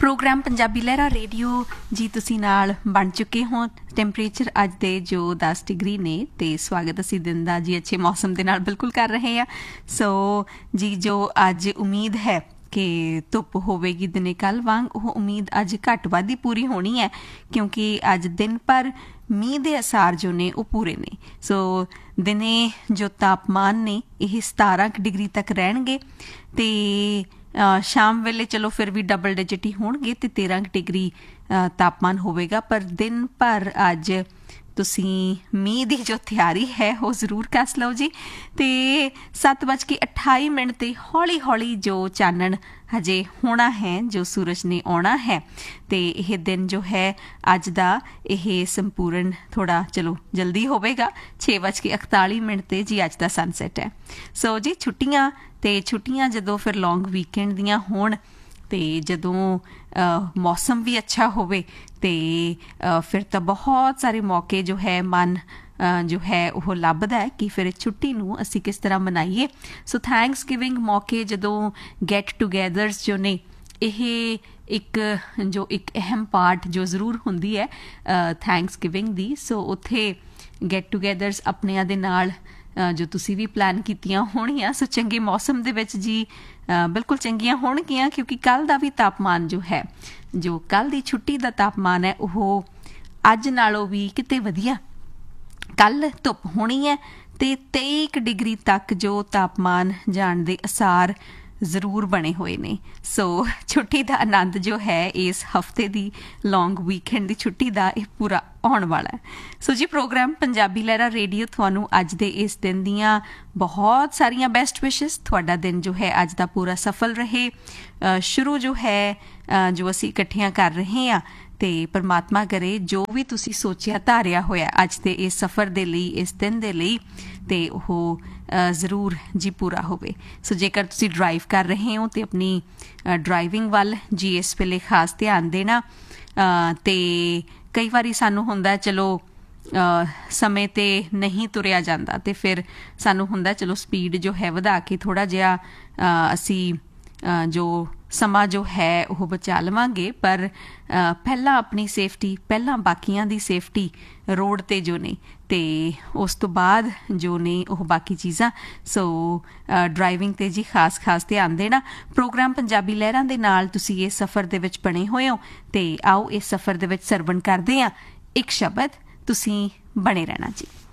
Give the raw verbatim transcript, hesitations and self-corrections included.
Programme Punjabi लहरा radio जी तुसी नाल बन चुके हो। टैंपरेचर अज दे जो दस डिग्री ने ते स्वागत असी दिन दा जी अच्छे मौसम दे नाल बिल्कुल कर रहे हैं। सो जी जो अज उम्मीद है कि धुप होवेगी दिने कल वांग, वो उम्मीद अज घट वध ही पूरी होनी है क्योंकि अज दिन भर मीह दे असार जो ने वो पूरे ने। सो दिने जो तापमान ने यह सतारा डिग्री तक रहणगे ते शाम वेले चलो फिर भी डबल डिजिट ही होणगे ते तेरह डिग्री तापमान होवेगा। पर दिन भर अज तुसी मीह की जो तैयारी है वो जरूर कस लो जी। ते सत्त बज के अठाई मिनट ते हौली हौली जो चानण हजे होना है, जो सूरज ने आना है, ते यह दिन जो है अज दा यह संपूर्ण थोड़ा चलो जल्दी होवेगा। छे बज के इकताली मिनट ते जी अज दा सनसैट है। सो जी छुट्टियां ते छुट्टियां जदों फिर लॉन्ग वीकेंड दियां होण ते जदों मौसम भी अच्छा होवे ते फिर तो बहुत सारे मौके जो है मन जो है वो लभदा है कि फिर छुट्टी नूं असी किस तरह मनाइए। सो थैंक्स गिविंग मौके जदों गैट टूगैदर्स जो ने यह एक जो एक अहम पार्ट जो जरूर हुंदी है थैंक्स गिविंग दी। सो उत्थे गैट टूगैदर्स अपनियां दे नाल जो तुसी भी प्लान कीतियां होणियां। सो चंगे मौसम दे विच जी बिल्कुल चंगियां होणगियां क्योंकि कल दा भी तापमान जो है, जो कल दी छुट्टी दा तापमान है वो अज नालों भी किते वधिया। कल धुप होनी है ते तेईस डिग्री तक जो तापमान जाण दे असार जरूर बने हुए ने। सो छुट्टी का आनंद जो है इस हफ्ते की लॉन्ग वीकेंड की छुट्टी का यह पूरा आने वाला है। सो जी प्रोग्राम पंजाबी लहरा रेडियो थानू अज दे इस दिन दियां बहुत सारियां बेस्ट विशेस। थोड़ा दिन जो है अज दा पूरा सफल रहे। शुरू जो है जो असी इकट्ठियां कर रहे हैं ते परमात्मा करे जो भी तुसी सोचिया धारिया होया अज दे इस सफ़र दे लई, इस दिन दे लई, ते वो जरूर जी पूरा होवे। सो जेकर तुसी ड्राइव कर रहे हो तो अपनी ड्राइविंग वाल जी इस वेले खास ध्यान देना। ते कई बारी सानू हुंदा चलो समय ते नहीं तुरिया जाता तो फिर सानू हुंदा चलो स्पीड जो है वधा के थोड़ा जिहा असी जो समा जो है वो बचा लवांगे। पर पहला अपनी सेफ्टी, पहला बाकियां दी सेफ्टी रोड ते जो ने ते उस तो बाद जो ने वो बाकी चीज़ां। सो ड्राइविंग ते जी खास खास ध्यान देना। प्रोग्राम पंजाबी लहरां दे नाल तुसी इस सफ़र दे विच बने होए हो ते आओ इस सफ़र दे विच सरवण करदे हां। एक शब्द तुसी बने रहना जी।